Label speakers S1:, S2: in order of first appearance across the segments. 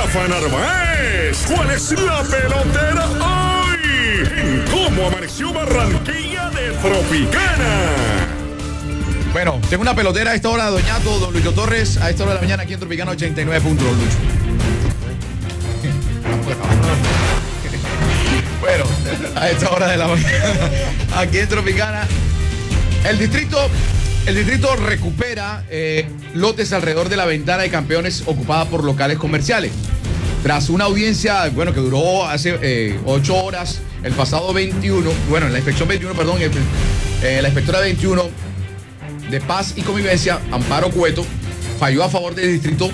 S1: Rafa Narváez. ¿Cuál es la pelotera hoy? En ¿Cómo amaneció Barranquilla de Tropicana?
S2: Bueno, tengo una pelotera a esta hora, Doñato, don Lucho Torres, a esta hora de la mañana aquí en Tropicana 89 puntos, don Lucho. Bueno, a esta hora de la mañana, aquí en Tropicana, el distrito recupera lotes alrededor de la ventana de campeones ocupada por locales comerciales. Tras una audiencia, bueno, que duró hace 8 horas, el pasado 21, bueno, en la inspección 21, perdón, la inspectora 21 de Paz y Convivencia, Amparo Cueto, falló a favor del distrito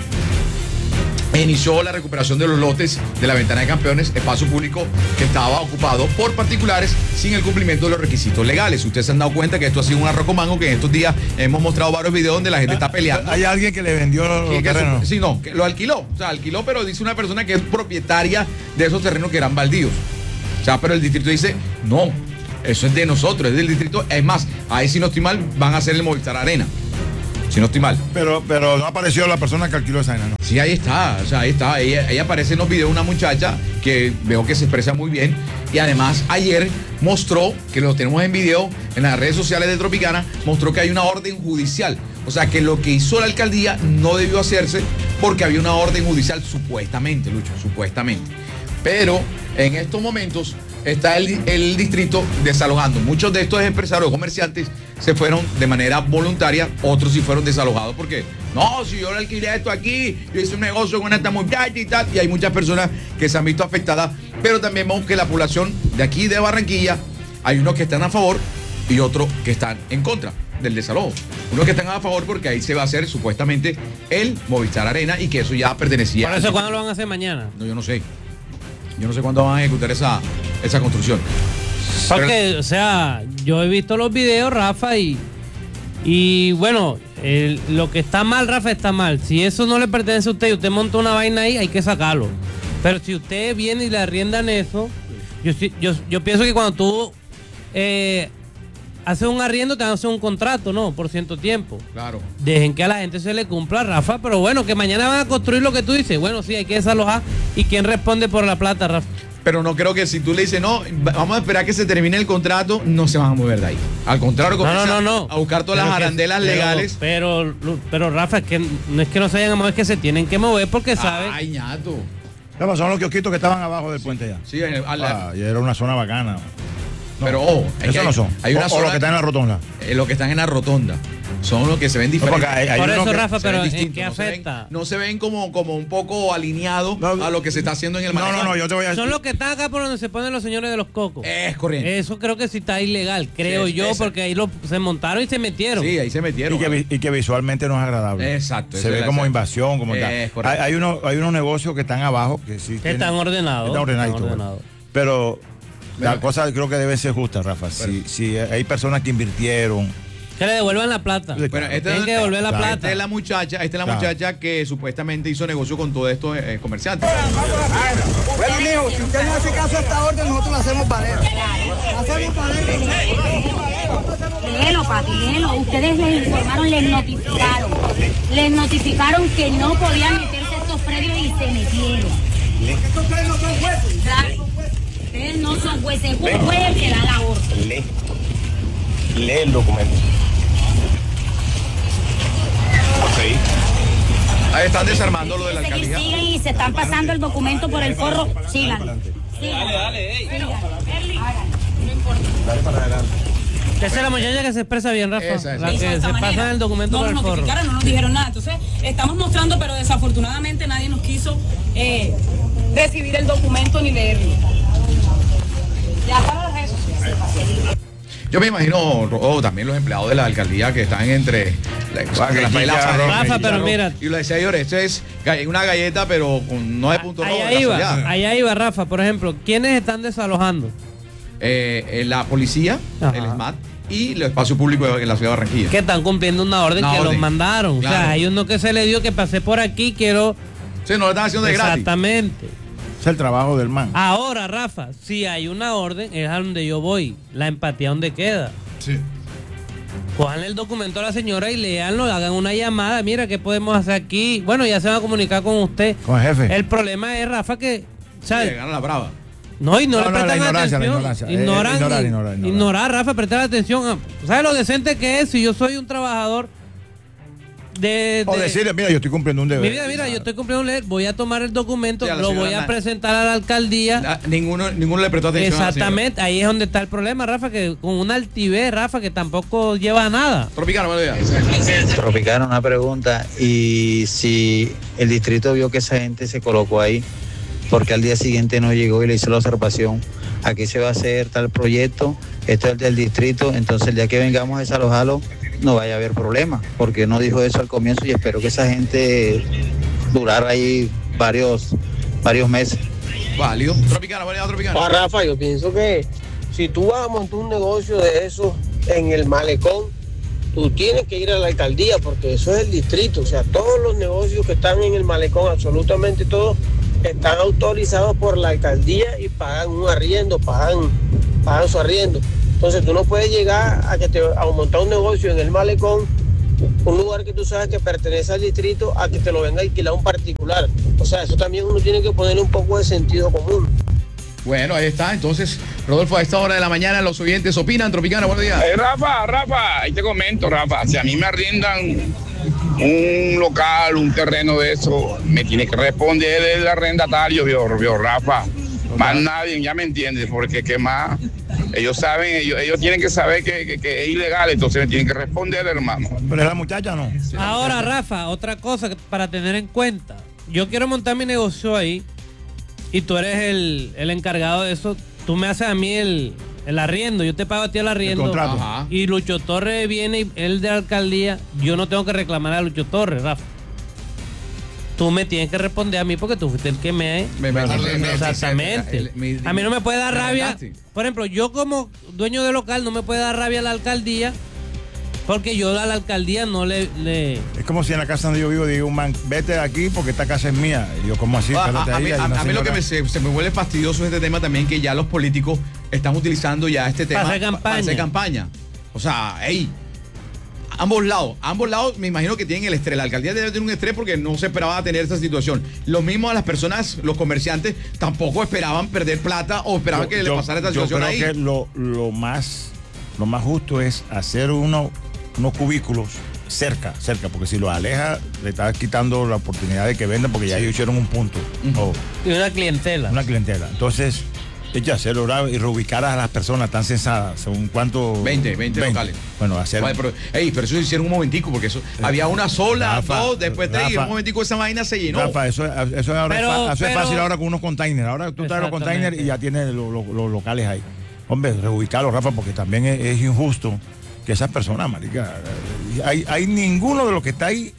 S2: e inició la recuperación de los lotes de la ventana de campeones, espacio público que estaba ocupado por particulares sin el cumplimiento de los requisitos legales. Ustedes se han dado cuenta que esto ha sido un arrocomango, que en estos días hemos mostrado varios videos donde la gente está peleando.
S3: ¿Hay alguien que le vendió los terrenos?
S2: Sí, no, que lo alquiló. O sea, alquiló, pero dice una persona que es propietaria de esos terrenos que eran baldíos. O sea, pero el distrito dice, no, eso es de nosotros, es del distrito. Es más, ahí si no estoy mal, van a hacer el Movistar Arena. Si no estoy mal.
S3: Pero no apareció la persona que alquiló esa arena, ¿no?
S2: Sí, ahí está, o sea, ahí está. Ella aparece en los videos, una muchacha que veo que se expresa muy bien. Y además ayer mostró, que lo tenemos en video en las redes sociales de Tropicana, mostró que hay una orden judicial. O sea, que lo que hizo la alcaldía no debió hacerse porque había una orden judicial, supuestamente, Lucho, supuestamente. Pero en estos momentos está el distrito desalojando. Muchos de estos empresarios comerciantes se fueron de manera voluntaria, otros sí fueron desalojados porque, no, si yo le alquilé esto aquí, yo hice un negocio con esta muchacha y tal, y hay muchas personas que se han visto afectadas, pero también vemos que la población de aquí de Barranquilla, hay unos que están a favor y otros que están en contra del desalojo. Unos que están a favor porque ahí se va a hacer supuestamente el Movistar Arena y que eso ya pertenecía.
S4: ¿Por eso cuándo lo van a hacer mañana?
S2: No, yo no sé. Yo no sé cuándo van a ejecutar esa construcción.
S4: Porque, o sea, yo he visto los videos, Rafa, y bueno, lo que está mal, Rafa, está mal. Si eso no le pertenece a usted y usted monta una vaina ahí, hay que sacarlo. Pero si usted viene y le arriendan eso, yo pienso que cuando tú haces un arriendo, te van a hacer un contrato, ¿no? Por cierto tiempo.
S2: Claro.
S4: Dejen que a la gente se le cumpla, Rafa, pero bueno, que mañana van a construir lo que tú dices. Bueno, sí, hay que desalojar. ¿Y quién responde por la plata, Rafa?
S2: Pero no creo que si tú le dices, no, vamos a esperar que se termine el contrato, no se van a mover de ahí. Al contrario, comienzan a buscar todas las arandelas legales.
S4: Pero Rafa, es que no es que no se vayan a mover, es que se tienen que mover porque saben.
S2: Ay, ñato.
S3: Son los kiosquitos que estaban abajo del puente ya.
S2: Sí,
S3: y era una zona bacana. No,
S2: pero ojo,
S3: eso no son.
S2: Hay una zona,
S3: los que están en la rotonda.
S2: Los que están en la rotonda. Son los que se ven diferentes.
S4: Por eso, Rafa, pero ¿en qué afecta?
S2: No se ven como un poco alineados a lo que se está haciendo en el manejo.
S3: No, yo te voy a decir.
S4: Son los que están acá por donde se ponen los señores de los cocos.
S2: Es correcto.
S4: Eso creo que sí está ilegal, creo yo, porque ahí se montaron y se metieron.
S2: Sí, ahí se metieron.
S3: Y que visualmente no es agradable.
S2: Exacto.
S3: Se ve como invasión, como tal. Hay unos negocios que están abajo que sí
S4: que están ordenados.
S3: Están ordenados. Pero la cosa creo que debe ser justa, Rafa. Si hay personas que invirtieron,
S4: que le devuelvan la plata.
S2: Bueno,
S4: tienen que devolver la plata.
S2: Esta es la muchacha que supuestamente hizo negocio con todos estos comerciantes.
S5: Bueno, mijo, si usted no hace caso a esta orden, nosotros la hacemos valer.
S6: Léelo, papi, léelo. Ustedes les informaron, les notificaron que no podían meterse estos predios y se metieron.
S5: Ustedes no son jueces.
S6: Ustedes no son jueces, es un juez el que da la orden.
S7: Lee el documento.
S2: Ahí están desarmando lo de la alcaldía.
S6: Sigan y se están pasando el documento por el forro. Sigan.
S7: Dale.
S6: Dale
S7: para adelante.
S4: Esa es la muchacha que se expresa bien, Rafa. La que se pasa el documento por el forro.
S8: No nos dijeron nada. Entonces, estamos mostrando, pero desafortunadamente nadie nos quiso recibir el documento ni leerlo. Ya para las redes sociales.
S2: Yo me imagino, también los empleados de la alcaldía que están entre
S4: Rafa, pero mira.
S2: Y lo decía yo, esto es una galleta, pero no de punto rojo.
S4: Allá iba, Rafa, por ejemplo, ¿quiénes están desalojando?
S2: La policía, el SMAT y el espacio público en la ciudad de Barranquilla.
S4: Que están cumpliendo una orden que los mandaron. Claro. O sea, hay uno que se le dio que pasé por aquí, quiero.
S2: Sí, no lo están haciendo de gratis.
S4: Exactamente.
S3: Es el trabajo del man.
S4: Ahora, Rafa, si hay una orden, es a donde yo voy. La empatía, ¿dónde queda?
S3: Sí.
S4: cojan el documento a la señora y léanlo, hagan una llamada, mira, ¿qué podemos hacer aquí? Bueno, ya se van a comunicar con usted.
S3: Con el jefe.
S4: El problema es, Rafa, que... ¿sabes?
S2: Llegaron la brava.
S4: No, y no le prestan
S3: la ignorancia,
S4: atención.
S3: la ignorancia.
S4: Ignorar, Rafa, prestar atención. ¿Sabes lo decente que es? Si yo soy un trabajador
S3: o decirle, mira, yo estoy cumpliendo un deber.
S4: Mira, yo estoy cumpliendo un deber, voy a tomar el documento,
S2: Sí,
S4: lo voy a presentar a la alcaldía.
S2: Ninguno le prestó atención.
S4: Exactamente, ahí es donde está el problema, Rafa, que con una altivez, Rafa, que tampoco lleva a nada.
S2: Tropicano, buenos días.
S9: Tropicano, una pregunta. Y si el distrito vio que esa gente se colocó ahí, porque al día siguiente no llegó y le hizo la observación, aquí se va a hacer tal proyecto, esto es del distrito, entonces el día que vengamos a desalojarlo, no vaya a haber problema, porque no dijo eso al comienzo y espero que esa gente durara ahí varios meses.
S2: Válido. Tropicano, buenos días, Tropicano.
S10: Rafa, yo pienso que si tú vas a montar un negocio de eso en el malecón, tú tienes que ir a la alcaldía, porque eso es el distrito. O sea, todos los negocios que están en el malecón, absolutamente todos, están autorizados por la alcaldía y pagan un arriendo, pagan su arriendo. Entonces tú no puedes llegar a montar un negocio en el malecón, un lugar que tú sabes que pertenece al distrito, a que te lo venga a alquilar un particular. O sea, eso también uno tiene que ponerle un poco de sentido común.
S2: Bueno, ahí está. Entonces, Rodolfo, a esta hora de la mañana los oyentes opinan. Tropicano, buenos días.
S11: Rafa, ahí te comento, Rafa. Si a mí me arriendan un local, un terreno de eso, me tiene que responder el arrendatario, vio Rafa. Más nadie, ya me entiendes, porque qué más. Ellos saben, ellos tienen que saber que es ilegal, entonces me tienen que responder, hermano.
S3: Pero es la muchacha, ¿no?
S4: Ahora, Rafa, otra cosa para tener en cuenta. Yo quiero montar mi negocio ahí y tú eres el encargado de eso. Tú me haces a mí el arriendo, yo te pago a ti el arriendo.
S3: El contrato.
S2: Ajá.
S4: Y Lucho Torres viene y él de la alcaldía, yo no tengo que reclamar a Lucho Torres, Rafa. Tú me tienes que responder a mí porque tú fuiste el que Exactamente. A mí no me puede dar rabia. Por ejemplo, yo como dueño de local no me puede dar rabia a la alcaldía porque yo a la alcaldía no le...
S3: Es como si en la casa donde yo vivo digo un man, vete de aquí porque esta casa es mía. Y yo, ¿cómo así?
S2: A mí lo que se me vuelve fastidioso es este tema también, que ya los políticos están utilizando ya este tema
S4: para hacer campaña.
S2: O sea, ambos lados, me imagino que tienen el estrés. La alcaldía debe tener un estrés porque no se esperaba tener esta situación. Lo mismo a las personas, los comerciantes, tampoco esperaban perder plata o esperaban que le pasara esta situación ahí.
S3: Yo creo que lo más justo es hacer unos cubículos cerca, porque si los aleja, le estás quitando la oportunidad de que vendan, porque ya ellos hicieron un punto.
S4: Y una clientela.
S3: Entonces, hay que hacerlo y reubicar a las personas tan sensadas. ¿Según cuánto?
S2: 20 locales.
S3: Bueno, hacer.
S2: Pero eso hicieron un momentico, porque eso había una sola, Rafa, dos, después tres, y un momentico esa vaina se llenó.
S3: Rafa, eso es fácil ahora con unos containers. Ahora tú traes los containers y ya tienes los locales ahí. Hombre, reubicarlos, Rafa, porque también es injusto que esas personas, marica, hay ninguno de los que está ahí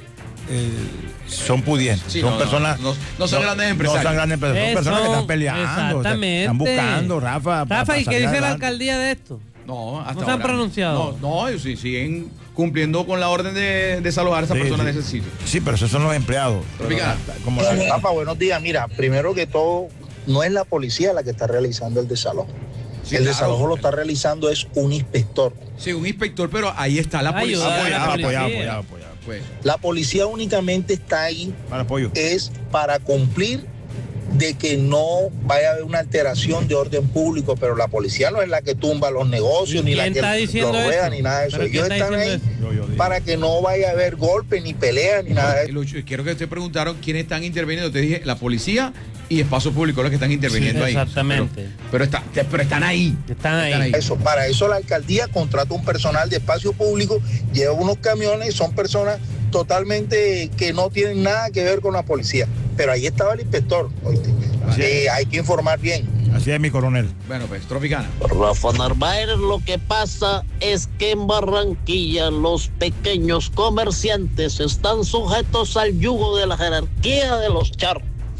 S3: son pudientes,
S2: sí,
S3: son personas.
S2: No son grandes empresarios.
S3: No son grandes empresarios, son personas que están peleando, están buscando, Rafa.
S4: ¿Y qué dice la alcaldía de esto?
S2: No, hasta
S4: ¿No se han pronunciado?
S2: No, ellos siguen cumpliendo con la orden de desalojar a esas personas de ese sitio.
S3: Sí, pero esos son los empleados.
S12: Rafa, buenos días. Mira, primero que todo, no es la policía la que está realizando el desalojo. Sí, el desalojo lo está realizando es un inspector.
S2: Sí, un inspector, pero ahí está la policía.
S3: Apoyado.
S12: Pues. La policía únicamente está ahí
S3: para apoyo.
S12: Es para cumplir de que no vaya a haber una alteración de orden público, pero la policía no es la que tumba los negocios, ni la que los rueda, ni nada de eso. Ellos están ahí para que no vaya a haber golpes, ni peleas, ni nada de eso.
S2: Quiero que te preguntaron quiénes están interviniendo. Te dije, la policía y Espacio Público los que están interviniendo ahí.
S4: Exactamente.
S2: Pero están ahí.
S4: Están ahí.
S12: Eso, para eso la alcaldía contrata un personal de Espacio Público, lleva unos camiones, son personas totalmente que no tienen nada que ver con la policía. Pero ahí estaba el inspector, hay que informar bien.
S3: Así es, mi coronel.
S2: Bueno, pues, Tropicana.
S13: Rafa Narváez, lo que pasa es que en Barranquilla los pequeños comerciantes están sujetos al yugo de la jerarquía de los charros.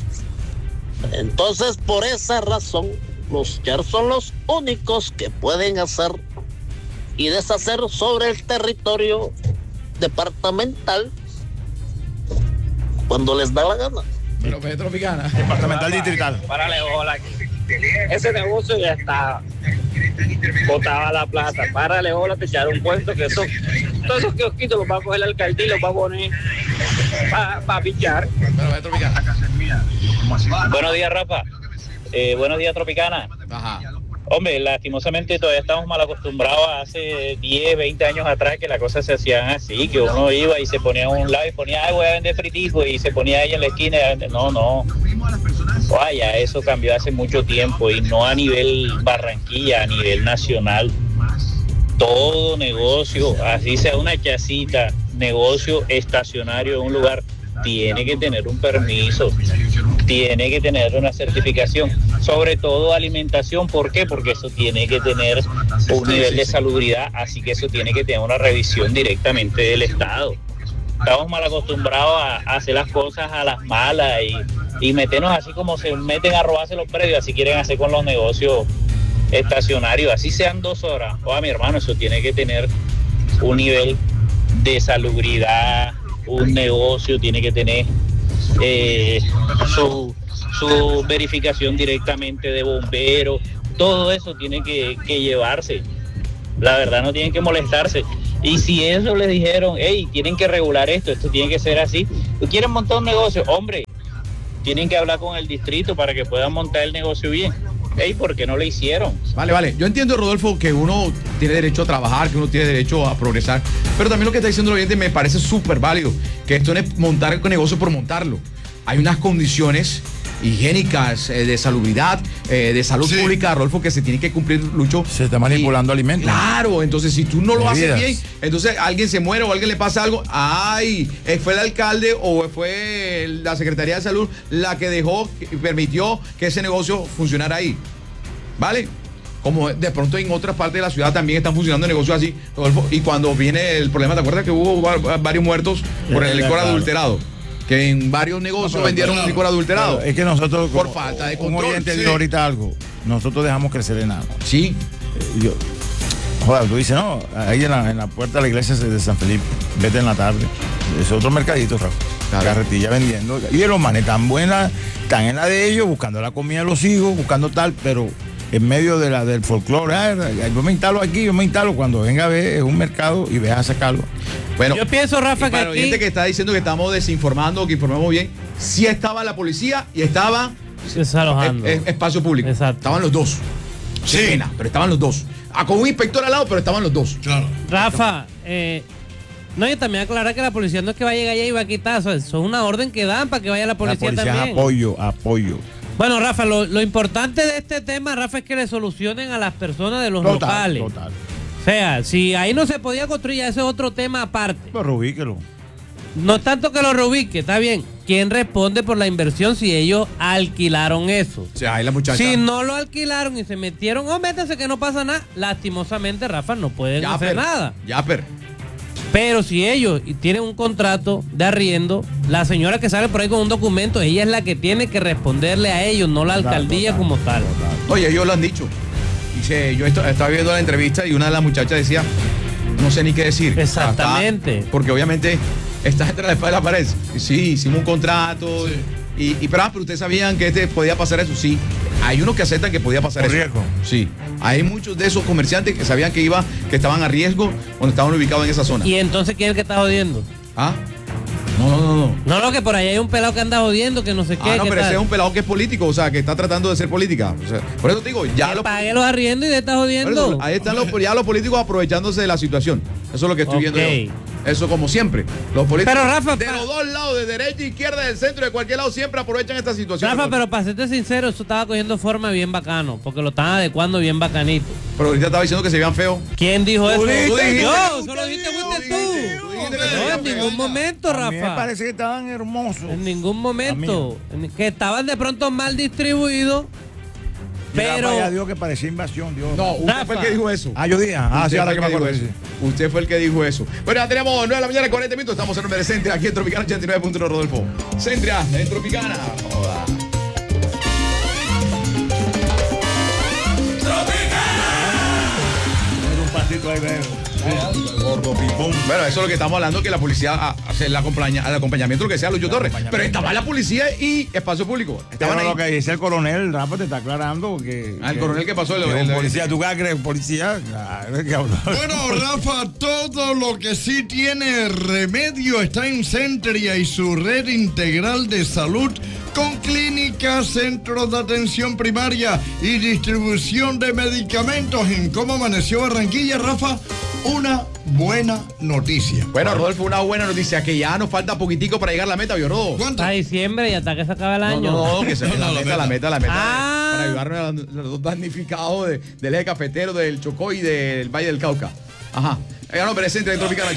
S13: Entonces, por esa razón, los charros son los únicos que pueden hacer y deshacer sobre el territorio departamental cuando les da la gana.
S2: Pero Tropicana.
S3: Departamental distrital.
S10: Párale, hola. Ese negocio ya está
S14: botaba la plata. Párale, hola, te echaron un puesto que todos esos kiosquitos los va a coger la alcaldía y los va a poner para pichar.
S15: Buenos días, Rafa. Buenos días, Tropicana.
S2: Ajá.
S15: Hombre, lastimosamente todavía estamos mal acostumbrados a hace 10, 20 años atrás que las cosas se hacían así, que uno iba y se ponía a un lado y ponía, voy a vender friticos, y se ponía ahí en la esquina a vender. No. Vaya, eso cambió hace mucho tiempo, y no a nivel Barranquilla, a nivel nacional. Todo negocio, así sea una chacita, negocio estacionario en un lugar, tiene que tener un permiso, tiene que tener una certificación, sobre todo alimentación. ¿Por qué? Porque eso tiene que tener un nivel de salubridad, así que eso tiene que tener una revisión directamente del Estado. Estamos mal acostumbrados a hacer las cosas a las malas y meternos así como se meten a robarse los predios, así quieren hacer con los negocios estacionarios, así sean 2 horas. Mi hermano, eso tiene que tener un nivel de salubridad. Un negocio tiene que tener su verificación directamente de bomberos. Todo eso tiene que llevarse. La verdad, no tienen que molestarse. Y si eso les dijeron, tienen que regular esto tiene que ser así. ¿Quieren montar un negocio? Hombre, tienen que hablar con el distrito para que puedan montar el negocio bien. ¿Por qué no le hicieron?
S2: Vale. Yo entiendo, Rodolfo, que uno tiene derecho a trabajar, que uno tiene derecho a progresar, pero también lo que está diciendo el oyente me parece súper válido, que esto no es montar el negocio por montarlo. Hay unas condiciones higiénicas, de salubridad, de salud pública, Rodolfo, que se tiene que cumplir, Lucho.
S3: Se está manipulando alimentos.
S2: Claro, entonces si tú no lo haces bien, entonces alguien se muere o a alguien le pasa algo, fue el alcalde o fue la Secretaría de Salud la que permitió que ese negocio funcionara ahí. ¿Vale? Como de pronto en otras partes de la ciudad también están funcionando negocios así, Rodolfo, y cuando viene el problema, ¿te acuerdas que hubo varios muertos por el licor adulterado? Que en varios negocios vendieron un licor adulterado.
S3: Es que nosotros,
S2: por falta de control.
S3: Un oyente dijo ahorita algo, nosotros dejamos crecer en agua.
S2: Sí.
S3: Tú dices, no, ahí en la puerta de la iglesia de San Felipe, vete en la tarde. Es otro mercadito, Rafa. Carretilla vendiendo. Y los manes tan buenas, están en la de ellos, buscando la comida de los hijos, buscando tal, pero en medio del folclore, yo me instalo aquí, yo me instalo, cuando venga a ver, es un mercado y ve a sacarlo.
S2: Bueno,
S4: yo pienso, Rafa,
S2: que aquí, gente que está diciendo que estamos desinformando, que informamos bien, sí estaba la policía y estaba
S4: desalojando
S2: espacio público.
S4: Exacto.
S2: Estaban los dos. Sí, pero estaban los dos. Con un inspector al lado, pero estaban los dos.
S3: Claro.
S4: Rafa, y también aclarar que la policía no es que va a llegar allá y va a quitar, eso es una orden que dan para que vaya la policía también.
S3: Apoyo.
S4: Bueno, Rafa, lo importante de este tema, Rafa, es que le solucionen a las personas de los locales.
S3: Total.
S4: O sea, si ahí no se podía construir, ese es otro tema aparte.
S3: Pero reubíquelo.
S4: No tanto que lo reubique, está bien. ¿Quién responde por la inversión si ellos alquilaron eso?
S2: O sea, ahí la muchacha.
S4: Si no lo alquilaron y se metieron, métanse que no pasa nada. Lastimosamente, Rafa, no pueden hacer nada. Pero si ellos tienen un contrato de arriendo, la señora que sale por ahí con un documento, ella es la que tiene que responderle a ellos, no la alcaldía como tal.
S2: Oye, ellos lo han dicho. Dice, yo estaba viendo la entrevista y una de las muchachas decía, no sé ni qué decir.
S4: Exactamente.
S2: Porque obviamente está entre la espada y la pared. Sí, hicimos un contrato. Sí. Pero ustedes sabían que podía pasar eso. Sí, hay unos que aceptan que podía pasar eso.
S3: Riesgo.
S2: Sí, hay muchos de esos comerciantes que sabían que estaban a riesgo cuando estaban ubicados en esa zona.
S4: ¿Y entonces quién es el que está jodiendo? No, que por ahí hay un pelado que anda jodiendo, que no sé qué.
S2: Pero ese es un pelado que es político, o sea, que está tratando de ser política. O sea, por eso te digo, pague
S4: los arriendos y de está jodiendo.
S2: Eso, ahí están los políticos aprovechándose de la situación. Eso es lo que estoy viendo yo. Eso como siempre. Los políticos,
S4: pero Rafa,
S2: de los dos lados, de derecha, izquierda, del centro, de cualquier lado, siempre aprovechan esta situación.
S4: Rafa, pero para serte sincero, eso estaba cogiendo forma bien bacano, porque lo estaban adecuando bien bacanito.
S2: Pero ahorita estaba diciendo que se veían feos.
S4: ¿Quién dijo eso?
S2: Yo,
S4: solo dijiste tú. No, en ningún momento, Rafa.
S3: Me parece que estaban hermosos.
S4: En ningún momento. Que estaban de pronto mal distribuidos. Pero
S3: ya dijo que parecía invasión, Dios.
S2: No, usted fue el que dijo eso.
S3: Yo dije. Sí, ahora que me acuerdo.
S2: Usted fue el que dijo eso. Bueno, ya tenemos 9 de la mañana, 40 minutos. Estamos en el Centria, aquí en Tropicana 89.1, Rodolfo. Centria, en Tropicana. Joda.
S3: Tropicana. Un pasito ahí, veo. Gordo pipón.
S2: Bueno, eso es lo que estamos hablando, que la policía hace el acompañamiento, lo que sea, Lucho Torres. Pero estaba la policía y espacio público.
S3: Estaban lo que dice el coronel, Rafa, te está aclarando que...
S2: el coronel que pasó.
S3: El policía, ¿tú qué crees? Policía.
S16: Bueno, Rafa, todo lo que sí tiene remedio está en Centria y su red integral de salud, con clínicas, centros de atención primaria y distribución de medicamentos. En Cómo Amaneció Barranquilla, Rafa, una buena noticia.
S2: Bueno, Rodolfo, una buena noticia, que ya nos falta poquitico para llegar a la meta, ¿vio, Rodolfo?
S4: ¿Cuánto? Hasta diciembre y hasta que se acabe el año.
S2: No, que se la meta. Para ayudarnos a los dos damnificados del eje cafetero, del Chocó y del Valle del Cauca. Ajá. Ya no, pero es Centria Tropicana,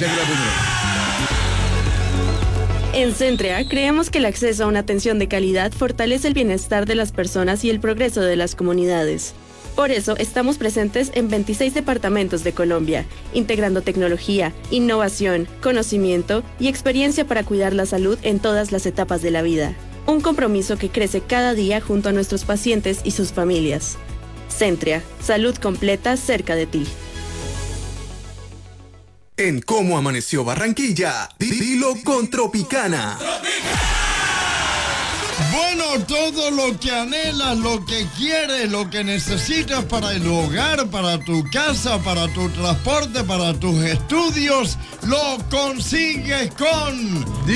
S17: En Centria, creemos que el acceso a una atención de calidad fortalece el bienestar de las personas y el progreso de las comunidades. Por eso, estamos presentes en 26 departamentos de Colombia, integrando tecnología, innovación, conocimiento y experiencia para cuidar la salud en todas las etapas de la vida. Un compromiso que crece cada día junto a nuestros pacientes y sus familias. Centria, salud completa cerca de ti.
S18: En Cómo Amaneció Barranquilla, dilo con Tropicana.
S16: Bueno, todo lo que anhelas, lo que quieres, lo que necesitas para el hogar, para tu casa, para tu transporte, para tus estudios, lo consigues con